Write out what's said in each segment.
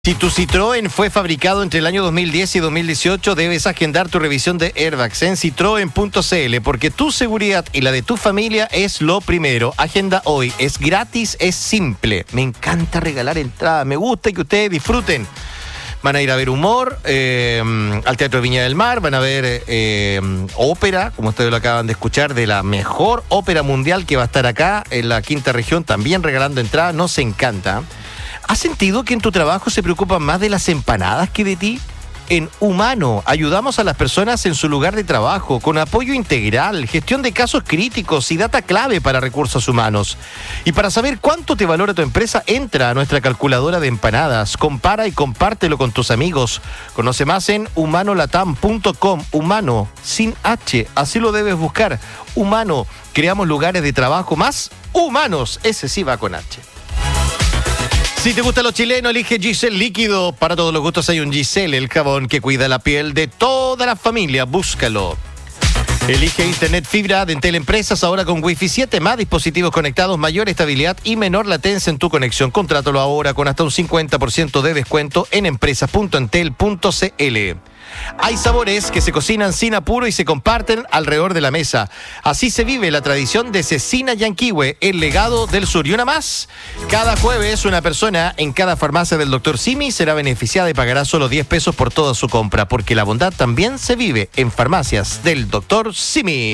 Si tu Citroën fue fabricado entre el año 2010 y 2018, debes agendar tu revisión de airbags en citroen.cl, porque tu seguridad y la de tu familia es lo primero. Agenda hoy, es gratis, es simple. Me encanta regalar entradas, me gusta que ustedes disfruten. Van a ir a ver humor al Teatro Viña del Mar, van a ver ópera, como ustedes lo acaban de escuchar, de la mejor ópera mundial que va a estar acá en la quinta región, también regalando entradas. Nos encanta. ¿Has sentido que en tu trabajo se preocupan más de las empanadas que de ti? En Humano ayudamos a las personas en su lugar de trabajo con apoyo integral, gestión de casos críticos y data clave para recursos humanos. Y para saber cuánto te valora tu empresa, entra a nuestra calculadora de empanadas, compara y compártelo con tus amigos. Conoce más en humanolatam.com. Humano, sin H, así lo debes buscar. Humano, creamos lugares de trabajo más humanos. Ese sí va con H. Si te gusta lo chileno, elige Giselle Líquido. Para todos los gustos hay un Giselle, el jabón que cuida la piel de toda la familia. Búscalo. Elige Internet Fibra de Entel Empresas, ahora con Wi-Fi 7, más dispositivos conectados, mayor estabilidad y menor latencia en tu conexión. Contrátalo ahora con hasta un 50% de descuento en empresas.entel.cl. Hay sabores que se cocinan sin apuro y se comparten alrededor de la mesa. Así se vive la tradición de Cecina Yanquihue, el legado del sur. Y una más, cada jueves una persona en cada farmacia del Dr. Simi será beneficiada y pagará solo 10 pesos por toda su compra, porque la bondad también se vive en farmacias del Dr. Simi.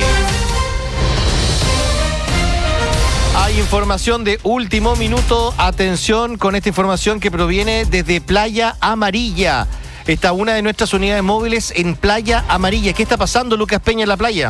Hay información de último minuto. Atención con esta información que proviene desde Playa Amarilla. Está una de nuestras unidades móviles en Playa Amarilla. ¿Qué está pasando, Lucas Peña, en la playa?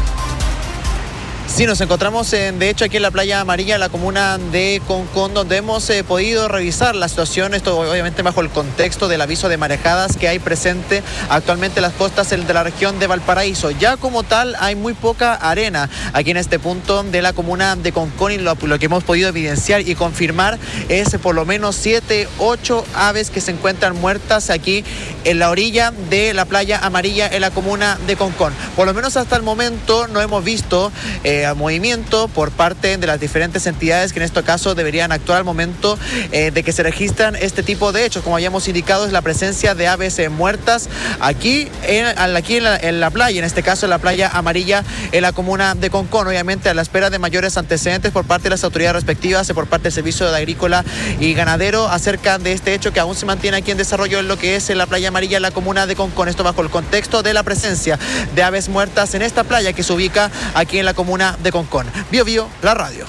Sí, nos encontramos de hecho aquí en la Playa Amarilla, en la comuna de Concón, donde hemos podido revisar la situación, esto obviamente bajo el contexto del aviso de marejadas que hay presente actualmente en las costas de la región de Valparaíso. Ya como tal hay muy poca arena aquí en este punto de la comuna de Concón, y lo que hemos podido evidenciar y confirmar es por lo menos 7, 8 aves que se encuentran muertas aquí en la orilla de la Playa Amarilla en la comuna de Concón. Por lo menos hasta el momento no hemos visto movimiento por parte de las diferentes entidades que en este caso deberían actuar al momento de que se registran este tipo de hechos. Como habíamos indicado, es la presencia de aves muertas aquí en la playa, en este caso en la Playa Amarilla en la comuna de Concón, obviamente a la espera de mayores antecedentes por parte de las autoridades respectivas, por parte del Servicio de Agrícola y Ganadero, acerca de este hecho que aún se mantiene aquí en desarrollo en lo que es en la Playa Amarilla en la comuna de Concón. Esto bajo el contexto de la presencia de aves muertas en esta playa que se ubica aquí en la comuna de Concón. Bio Bio, la radio.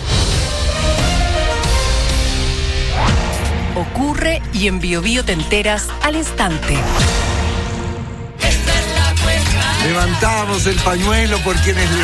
Ocurre y en Bio Bio te enteras al instante. Levantamos el pañuelo por quienes